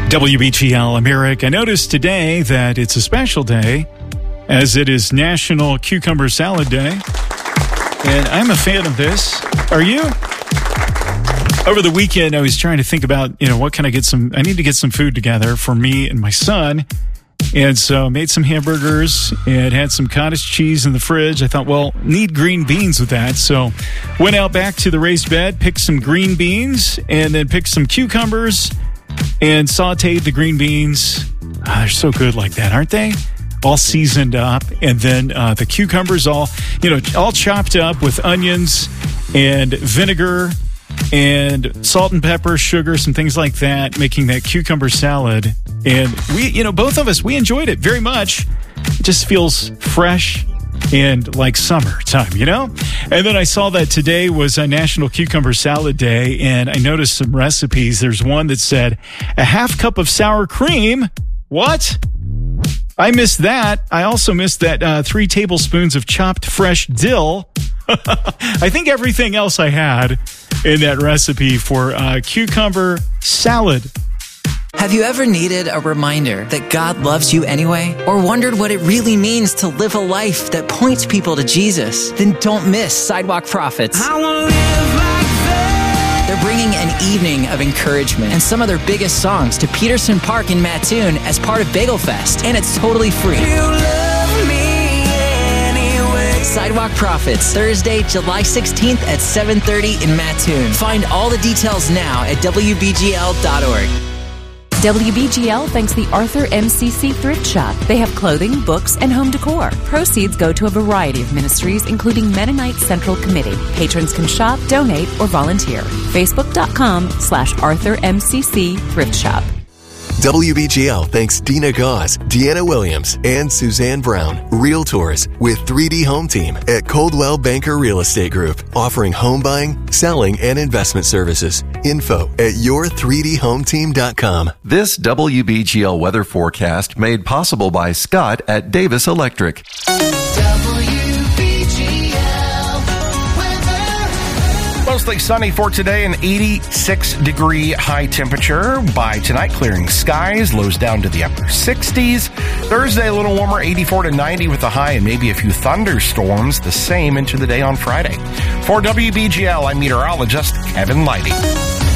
WBGL, I'm Eric. I noticed today that it's a special day as it is National Cucumber Salad Day. And I'm a fan of this. Are you? Over the weekend, I was trying to think about, what can I get I need to get some food together for me and my son. And so I made some hamburgers and had some cottage cheese in the fridge. I thought, need green beans with that. So went out back to the raised bed, picked some green beans, and then picked some cucumbers and sauteed the green beans. They're so good like that, aren't they? All seasoned up. And then the cucumbers all chopped up with onions and vinegar and salt and pepper, sugar, some things like that, making that cucumber salad. And we, both of us, we enjoyed it very much. It just feels fresh and like summertime, And then I saw that today was a National Cucumber Salad Day, and I noticed some recipes. There's one that said a half cup of sour cream. What? I missed that. I also missed that 3 tablespoons of chopped fresh dill. I think everything else I had in that recipe for cucumber salad. Have you ever needed a reminder that God loves you anyway? Or wondered what it really means to live a life that points people to Jesus? Then don't miss Sidewalk Prophets. I wanna live like that. They're bringing an evening of encouragement and some of their biggest songs to Peterson Park in Mattoon as part of Bagel Fest, and it's totally free. You love me anyway. Sidewalk Prophets, Thursday, July 16th at 7:30 in Mattoon. Find all the details now at WBGL.org. WBGL thanks the Arthur MCC Thrift Shop. They have clothing, books, and home decor. Proceeds go to a variety of ministries, including Mennonite Central Committee. Patrons can shop, donate, or volunteer. Facebook.com/Arthur MCC Thrift Shop. WBGL thanks Dina Gauze, Deanna Williams, and Suzanne Brown, Realtors with 3D Home Team at Coldwell Banker Real Estate Group, offering home buying, selling, and investment services. Info at your3dhometeam.com. This WBGL weather forecast made possible by Scott at Davis Electric. Mostly sunny for today, an 86-degree high temperature. By tonight, clearing skies, lows down to the upper 60s. Thursday, a little warmer, 84 to 90 with a high and maybe a few thunderstorms. The same into the day on Friday. For WBGL, I'm meteorologist Kevin Leidy.